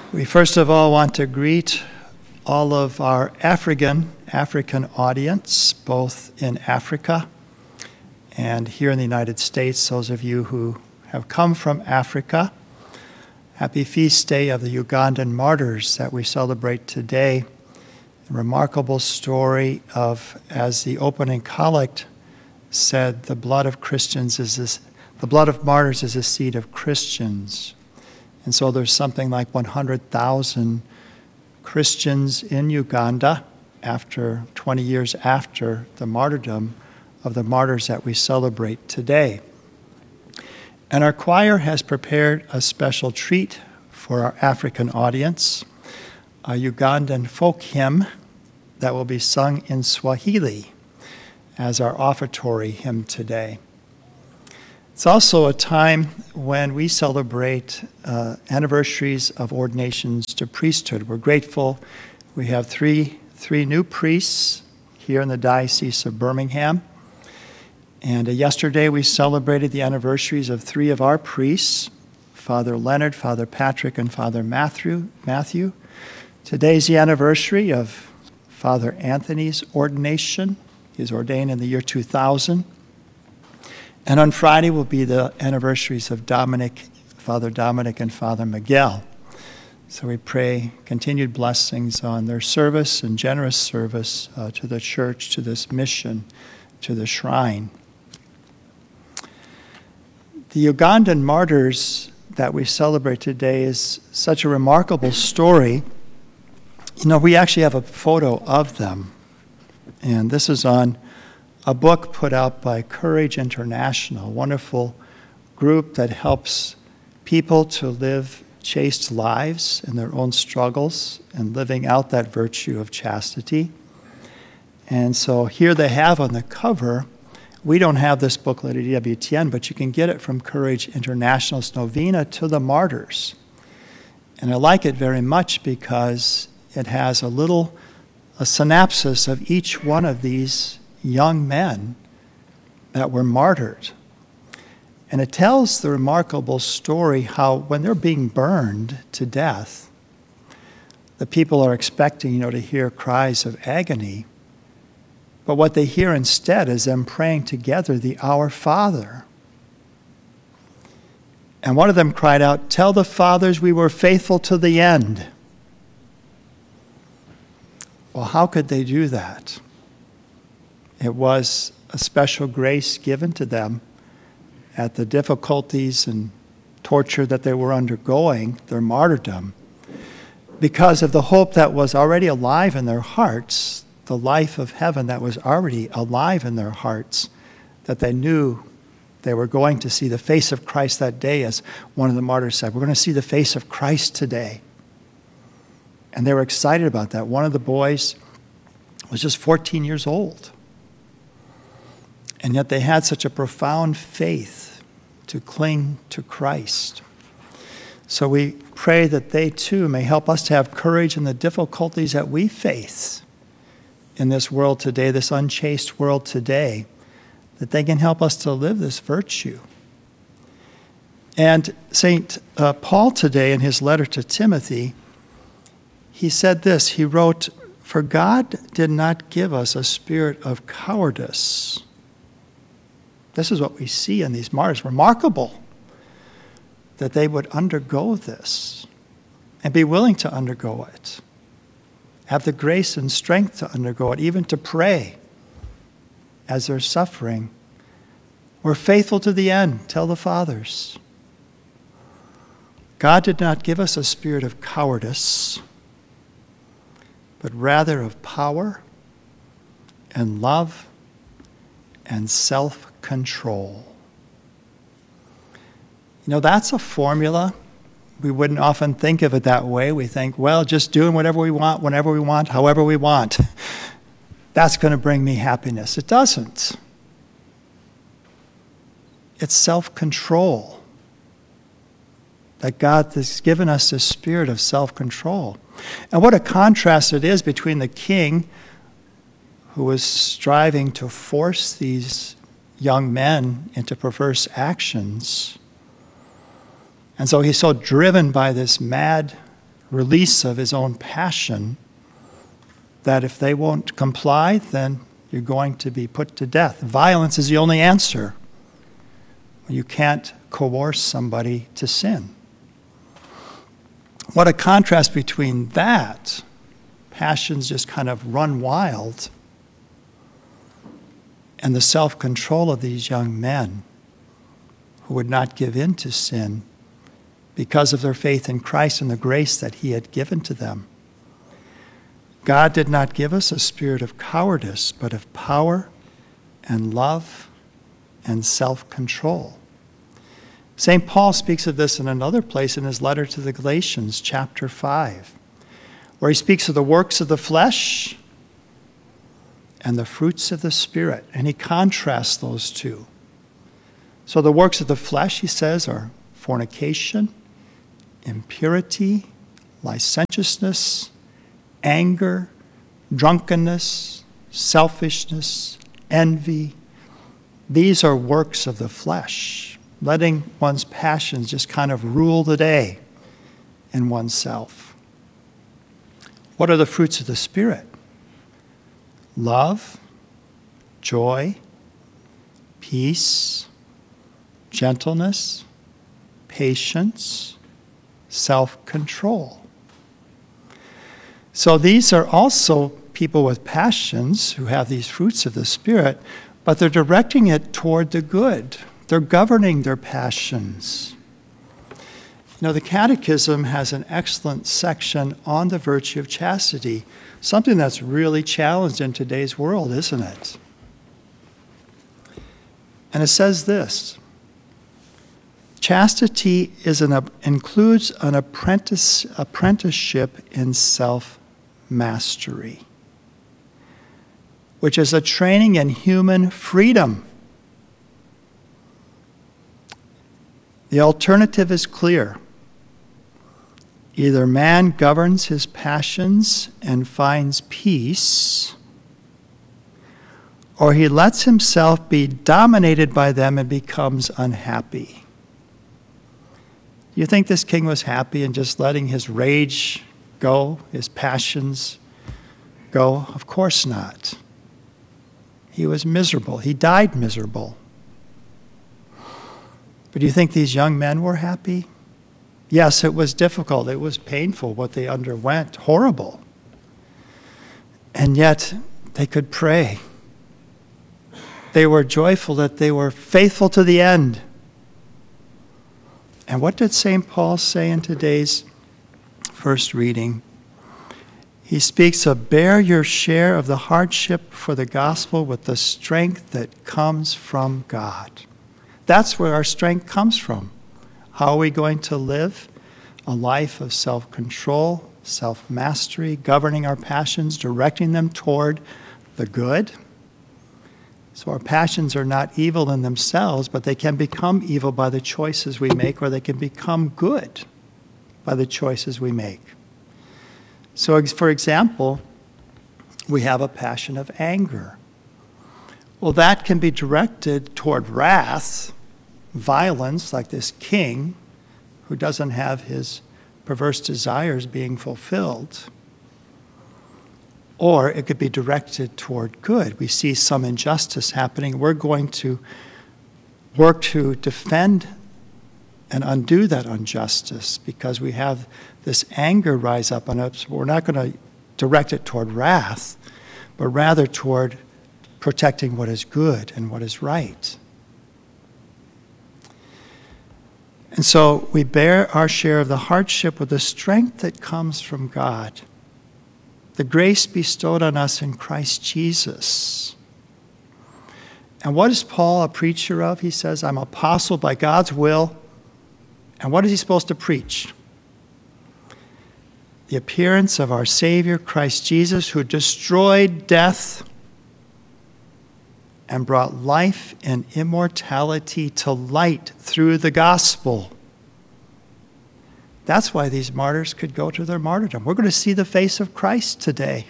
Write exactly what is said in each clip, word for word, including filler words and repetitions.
We first of all want to greet all of our African African audience, both in Africa and here in the United States. Those of you who have come from Africa, happy feast day of the Ugandan martyrs that we celebrate today. A remarkable story of, as the opening collect said, the blood of Christians is this, the blood of martyrs is the seed of Christians. And so there's something like one hundred thousand Christians in Uganda after twenty years after the martyrdom of the martyrs that we celebrate today. And our choir has prepared a special treat for our African audience, a Ugandan folk hymn that will be sung in Swahili as our offertory hymn today. It's also a time when we celebrate uh, anniversaries of ordinations to priesthood. We're grateful we have three, three new priests here in the Diocese of Birmingham. And uh, yesterday we celebrated the anniversaries of three of our priests, Father Leonard, Father Patrick, and Father Matthew. Matthew. Today's the anniversary of Father Anthony's ordination. He was ordained in the year two thousand. And on Friday will be the anniversaries of Dominic, Father Dominic and Father Miguel. So we pray continued blessings on their service and generous service uh, to the church, to this mission, to the shrine. The Ugandan martyrs that we celebrate today is such a remarkable story. You know, we actually have a photo of them. And this is on a book put out by Courage International, a wonderful group that helps people to live chaste lives in their own struggles and living out that virtue of chastity. And so here they have on the cover, we don't have this booklet at E W T N, but you can get it from Courage International's Novena to the Martyrs. And I like it very much because it has a little a synopsis of each one of these young men that were martyred. And it tells the remarkable story how when they're being burned to death, the people are expecting, you know, to hear cries of agony. But what they hear instead is them praying together the Our Father. And one of them cried out, "Tell the fathers we were faithful to the end." Well, how could they do that? It was a special grace given to them at the difficulties and torture that they were undergoing, their martyrdom, because of the hope that was already alive in their hearts, the life of heaven that was already alive in their hearts, that they knew they were going to see the face of Christ that day, as one of the martyrs said, "We're going to see the face of Christ today." And they were excited about that. One of the boys was just fourteen years old. And yet they had such a profound faith to cling to Christ. So we pray that they too may help us to have courage in the difficulties that we face in this world today, this unchaste world today, that they can help us to live this virtue. And Saint uh, Paul today, in his letter to Timothy, he said this, he wrote, "For God did not give us a spirit of cowardice." This is what we see in these martyrs. Remarkable that they would undergo this and be willing to undergo it. Have the grace and strength to undergo it, even to pray as they're suffering. "We're faithful to the end, tell the fathers." God did not give us a spirit of cowardice, but rather of power and love and self-control. You know, that's a formula. We wouldn't often think of it that way. We think, well, just doing whatever we want, whenever we want, however we want, that's going to bring me happiness. It doesn't. It's self-control. That God has given us this spirit of self-control. And what a contrast it is between the king who was striving to force these young men into perverse actions. And so he's so driven by this mad release of his own passion, that if they won't comply, then you're going to be put to death. Violence is the only answer. You can't coerce somebody to sin. What a contrast between that, passions just kind of run wild, and the self-control of these young men who would not give in to sin because of their faith in Christ and the grace that he had given to them. God did not give us a spirit of cowardice, but of power and love and self-control. Saint Paul speaks of this in another place in his letter to the Galatians, chapter five, where he speaks of the works of the flesh and the fruits of the Spirit, and he contrasts those two. So the works of the flesh, he says, are fornication, impurity, licentiousness, anger, drunkenness, selfishness, envy. These are works of the flesh, letting one's passions just kind of rule the day in oneself. What are the fruits of the Spirit? Love, joy, peace, gentleness, patience, self-control. So these are also people with passions who have these fruits of the Spirit, but they're directing it toward the good. They're governing their passions. You know, the Catechism has an excellent section on the virtue of chastity, something that's really challenged in today's world, isn't it? And it says this: chastity is an, includes an apprentice, apprenticeship in self-mastery, which is a training in human freedom. The alternative is clear. Either man governs his passions and finds peace, or he lets himself be dominated by them and becomes unhappy. Do you think this king was happy in just letting his rage go, his passions go? Of course not. He was miserable. He died miserable. But do you think these young men were happy? Yes, it was difficult. It was painful what they underwent, horrible. And yet they could pray. They were joyful that they were faithful to the end. And what did Saint Paul say in today's first reading? He speaks of bear your share of the hardship for the gospel with the strength that comes from God. That's where our strength comes from. How are we going to live a life of self-control, self-mastery, governing our passions, directing them toward the good? So our passions are not evil in themselves, but they can become evil by the choices we make, or they can become good by the choices we make. So, for example, we have a passion of anger. Well, that can be directed toward wrath, violence, like this king who doesn't have his perverse desires being fulfilled. Or it could be directed toward good. We see some injustice happening. We're going to work to defend and undo that injustice because we have this anger rise up on us. We're not going to direct it toward wrath, but rather toward protecting what is good and what is right. And so we bear our share of the hardship with the strength that comes from God, the grace bestowed on us in Christ Jesus. And what is Paul a preacher of? He says, I'm apostle by God's will. And what is he supposed to preach? The appearance of our Savior, Christ Jesus, who destroyed death and brought life and immortality to light through the gospel. That's why these martyrs could go to their martyrdom. We're going to see the face of Christ today.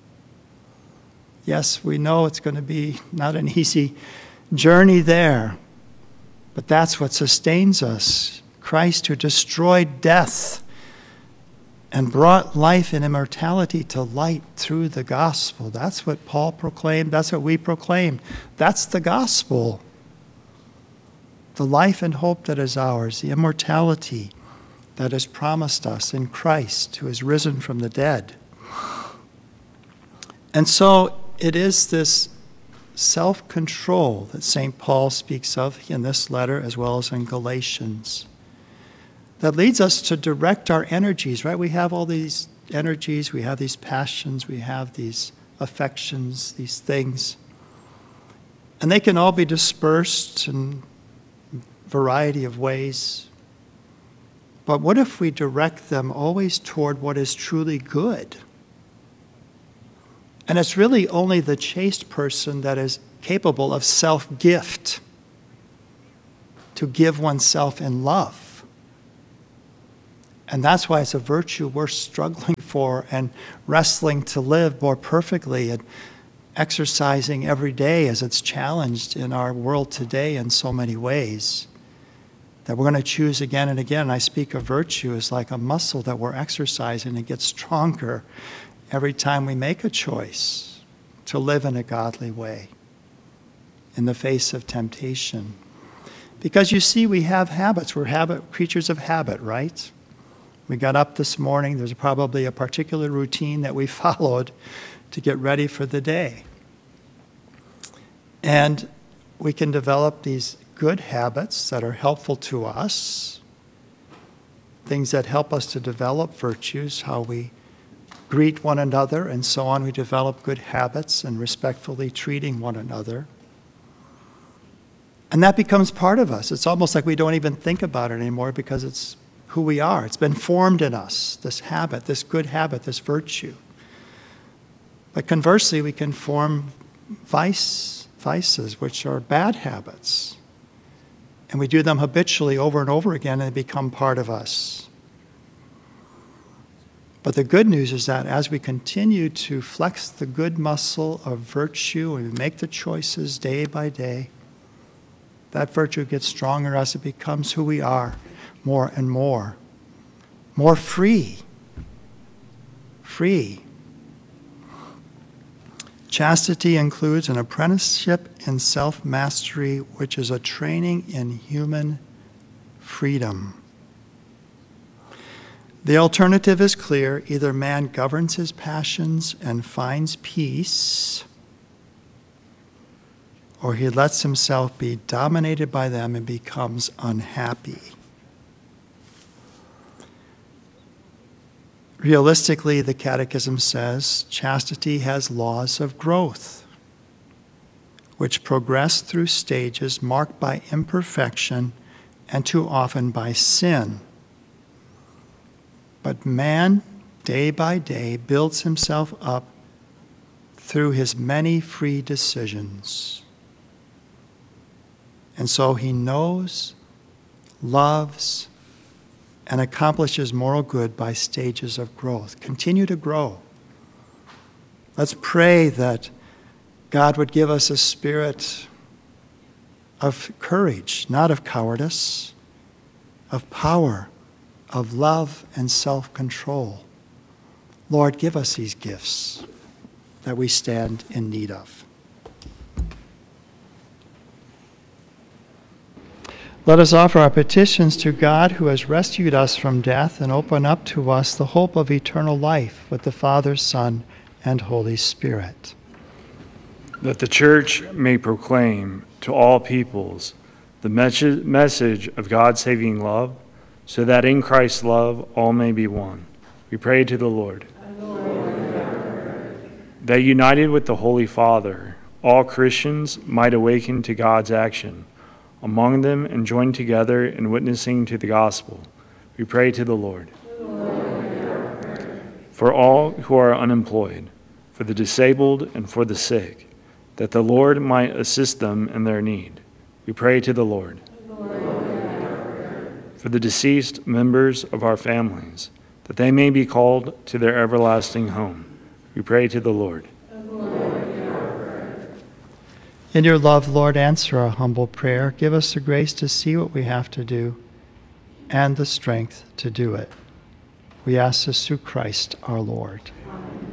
Yes, we know it's going to be not an easy journey there, but that's what sustains us. Christ who destroyed death and brought life and immortality to light through the gospel. That's what Paul proclaimed. That's what we proclaim. That's the gospel. The life and hope that is ours, the immortality that is promised us in Christ, who is risen from the dead. And so it is this self-control that Saint Paul speaks of in this letter as well as in Galatians that leads us to direct our energies, right? We have all these energies, we have these passions, we have these affections, these things. And they can all be dispersed in a variety of ways. But what if we direct them always toward what is truly good? And it's really only the chaste person that is capable of self-gift, to give oneself in love. And that's why it's a virtue we're struggling for and wrestling to live more perfectly and exercising every day as it's challenged in our world today in so many ways. That we're going to choose again and again. And I speak of virtue as like a muscle that we're exercising and gets stronger every time we make a choice to live in a godly way in the face of temptation. Because you see, we have habits. We're habit creatures of habit, right? We got up this morning. There's probably a particular routine that we followed to get ready for the day. And we can develop these good habits that are helpful to us, things that help us to develop virtues, how we greet one another and so on. We develop good habits and respectfully treating one another. And that becomes part of us. It's almost like we don't even think about it anymore because it's who we are. It's been formed in us, this habit, this good habit, this virtue. But conversely, we can form vice, vices, which are bad habits. And we do them habitually over and over again, and they become part of us. But the good news is that as we continue to flex the good muscle of virtue and we make the choices day by day, that virtue gets stronger as it becomes who we are more and more. More free. Free. Chastity includes an apprenticeship in self-mastery, which is a training in human freedom. The alternative is clear. Either man governs his passions and finds peace, or he lets himself be dominated by them and becomes unhappy. Realistically, the Catechism says, chastity has laws of growth, which progress through stages marked by imperfection and too often by sin. But man, day by day, builds himself up through his many free decisions. And so he knows, loves, and accomplishes moral good by stages of growth. Continue to grow. Let's pray that God would give us a spirit of courage, not of cowardice, of power, of love and self-control. Lord, give us these gifts that we stand in need of. Let us offer our petitions to God, who has rescued us from death and opened up to us the hope of eternal life with the Father, Son, and Holy Spirit. That the Church may proclaim to all peoples the mes- message of God's saving love, so that in Christ's love all may be one. We pray to the Lord. That united with the Holy Father, all Christians might awaken to God's action among them and join together in witnessing to the gospel. We pray to the Lord. For all who are unemployed, for the disabled and for the sick, that the Lord might assist them in their need. We pray to the Lord. For the deceased members of our families, that they may be called to their everlasting home. We pray to the Lord. In your love, Lord, answer our humble prayer. Give us the grace to see what we have to do and the strength to do it. We ask this through Christ our Lord.